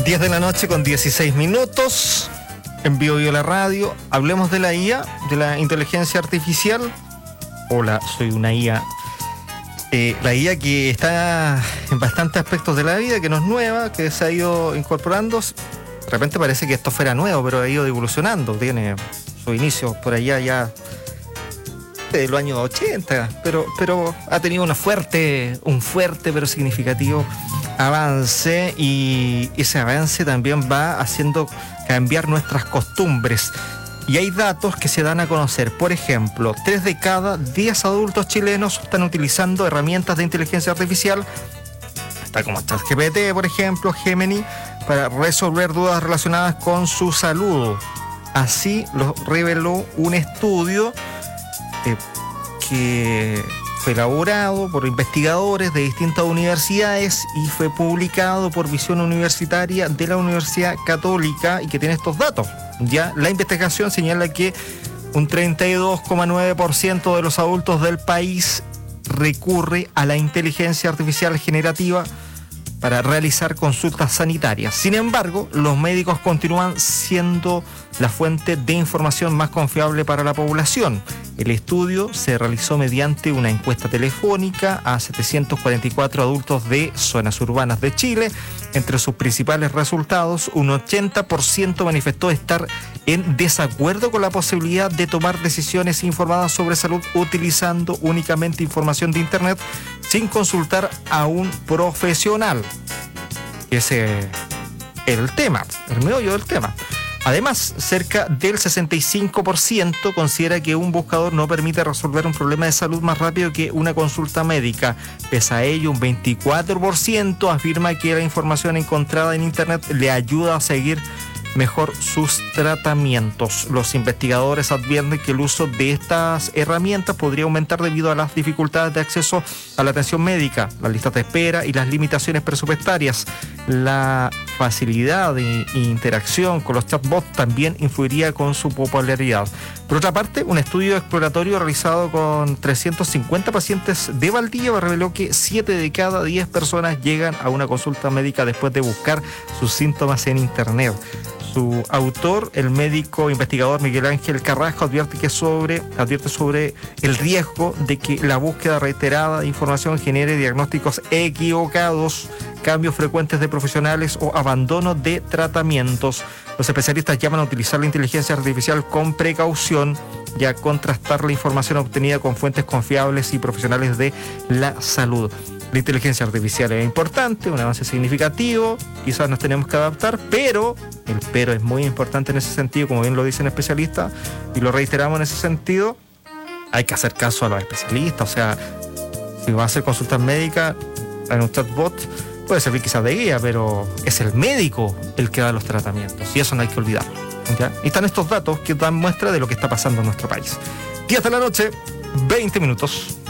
10 de la noche con 16 minutos. En Bio la radio. Hablemos de la IA, de la inteligencia artificial. Hola, soy una IA. La IA que está en bastantes aspectos de la vida, que no es nueva, que se ha ido incorporando. De repente parece que esto fuera nuevo, pero ha ido evolucionando. Tiene su inicio por allá ya de los años 80, pero ha tenido un fuerte pero significativo avance, y ese avance también va haciendo cambiar nuestras costumbres. Y hay datos que se dan a conocer. Por ejemplo, 3 de cada 10 adultos chilenos están utilizando herramientas de inteligencia artificial, está como ChatGPT, por ejemplo, Gemini, para resolver dudas relacionadas con su salud. Así lo reveló un estudio que fue elaborado por investigadores de distintas universidades y fue publicado por Visión Universitaria de la Universidad Católica, y que tiene estos datos. Ya la investigación señala que un 32,9% de los adultos del país recurre a la inteligencia artificial generativa para realizar consultas sanitarias. Sin embargo, los médicos continúan siendo la fuente de información más confiable para la población. El estudio se realizó mediante una encuesta telefónica a 744 adultos de zonas urbanas de Chile. Entre sus principales resultados, un 80% manifestó estar en desacuerdo con la posibilidad de tomar decisiones informadas sobre salud utilizando únicamente información de Internet sin consultar a un profesional. Ese es el tema, el meollo del tema. Además, cerca del 65% considera que un buscador no permite resolver un problema de salud más rápido que una consulta médica. Pese a ello, un 24% afirma que la información encontrada en Internet le ayuda a seguir mejor sus tratamientos. Los investigadores advierten que el uso de estas herramientas podría aumentar debido a las dificultades de acceso a la atención médica, las listas de espera y las limitaciones presupuestarias. La facilidad de interacción con los chatbots también influiría con su popularidad. Por otra parte, un estudio exploratorio realizado con 350 pacientes de Valdivia reveló que 7 de cada 10 personas llegan a una consulta médica después de buscar sus síntomas en Internet. Su autor, el médico investigador Miguel Ángel Carrasco, advierte sobre el riesgo de que la búsqueda reiterada de información genere diagnósticos equivocados, cambios frecuentes de profesionales o abandono de tratamientos. Los especialistas llaman a utilizar la inteligencia artificial con precaución y a contrastar la información obtenida con fuentes confiables y profesionales de la salud. La inteligencia artificial es importante, un avance significativo, quizás nos tenemos que adaptar, pero el pero es muy importante en ese sentido, como bien lo dicen especialistas, y lo reiteramos en ese sentido, hay que hacer caso a los especialistas. O sea, si va a hacer consultas médicas en un chatbot, puede servir quizás de guía, pero es el médico el que da los tratamientos, y eso no hay que olvidarlo, ¿ya? Y están estos datos que dan muestra de lo que está pasando en nuestro país. 10 de la noche, 20 minutos.